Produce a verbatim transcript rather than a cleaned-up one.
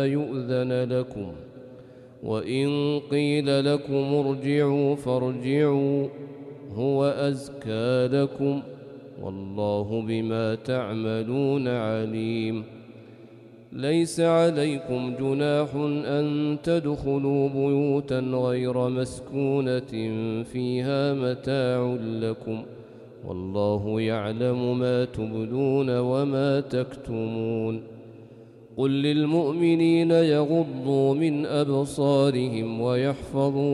يؤذن لكم، وإن قيل لكم ارجعوا فارجعوا هو أزكى لكم، والله بما تعملون عليم. ليس عليكم جناح أن تدخلوا بيوتا غير مسكونة فيها متاع لكم، والله يعلم ما تبدون وما تكتمون. قل للمؤمنين يغضوا من أبصارهم ويحفظوا